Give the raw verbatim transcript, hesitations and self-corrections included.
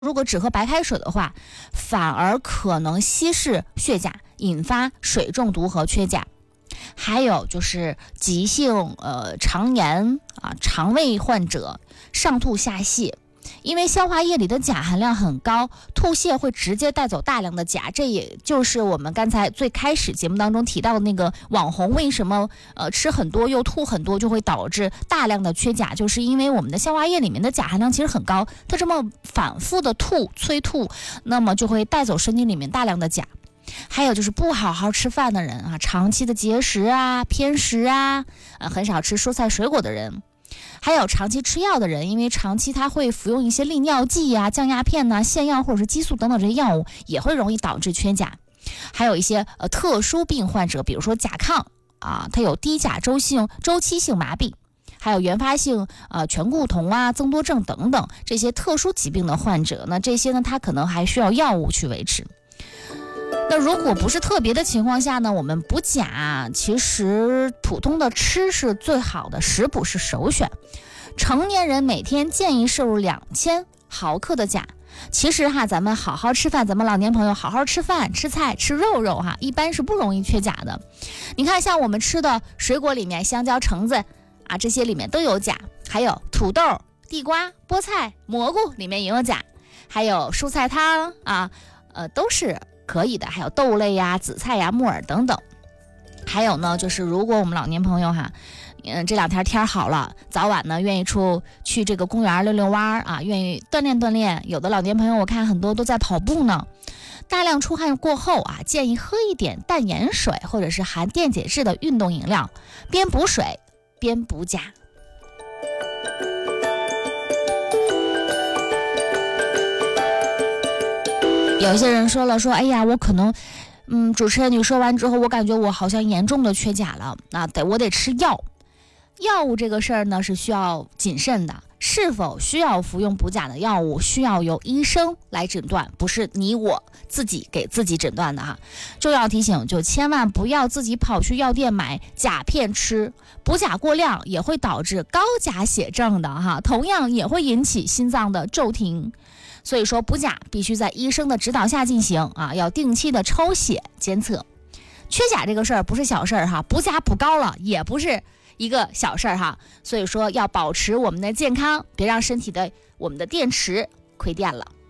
如果只喝白开水的话，反而可能稀释血钾，引发水中毒和缺钾。还有就是急性呃肠炎啊，肠胃患者上吐下泻，因为消化液里的钾含量很高，吐泻会直接带走大量的钾，这也就是我们刚才最开始节目当中提到的那个网红为什么呃吃很多又吐很多，就会导致大量的缺钾，就是因为我们的消化液里面的钾含量其实很高，它这么反复的吐催吐，那么就会带走身体里面大量的钾。还有就是不好好吃饭的人啊，长期的节食啊、偏食啊，呃，很少吃蔬菜水果的人，还有长期吃药的人，因为长期他会服用一些利尿剂啊、降压片呐、泻药或者是激素等等这些药物，也会容易导致缺钾。还有一些呃特殊病患者，比如说甲亢啊，它有低钾周性周期性麻痹，还有原发性呃醛固酮啊、增多症等等这些特殊疾病的患者，那这些呢，他可能还需要药物去维持。那如果不是特别的情况下呢，我们补钾其实普通的吃是最好的，食补是首选。成年人每天建议摄入两千毫克的钾。其实哈，咱们好好吃饭，咱们老年朋友好好吃饭、吃菜、吃肉肉哈，一般是不容易缺钾的。你看，像我们吃的水果里面，香蕉、橙子啊，这些里面都有钾，还有土豆、地瓜、菠菜、蘑菇里面也有钾，还有蔬菜汤啊，呃，都是可以的，还有豆类呀、紫菜呀、木耳等等。还有呢，就是如果我们老年朋友哈，嗯，这两天天好了，早晚呢愿意出去这个公园溜溜弯啊，愿意锻炼锻炼。有的老年朋友我看很多都在跑步呢，大量出汗过后啊，建议喝一点淡盐水或者是含电解质的运动饮料，边补水边补钾。有些人说了说，哎呀，我可能，嗯，主持人你说完之后，我感觉我好像严重的缺钾了，啊，得我得吃药。药物这个事儿呢是需要谨慎的，是否需要服用补钾的药物，需要由医生来诊断，不是你我自己给自己诊断的哈。重要提醒，就千万不要自己跑去药店买钾片吃，补钾过量也会导致高钾血症的哈，同样也会引起心脏的骤停。所以说补钾必须在医生的指导下进行啊，要定期的抽血监测。缺钾这个事儿不是小事儿哈，补钾补高了也不是一个小事儿哈，所以说要保持我们的健康，别让身体的我们的电池亏电了。